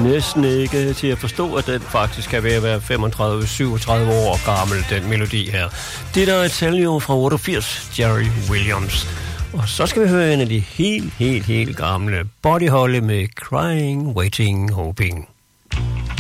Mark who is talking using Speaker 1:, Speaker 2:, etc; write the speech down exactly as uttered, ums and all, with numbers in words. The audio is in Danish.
Speaker 1: næsten ikke til at forstå, at den faktisk kan være femogtredive til syvogtredive år gammel, den melodi her. Det der er et talje fra otteogfirs, Jerry Williams. Og så skal vi høre en af de helt, helt, helt gamle Buddy Holly med Crying, Waiting, Hoping.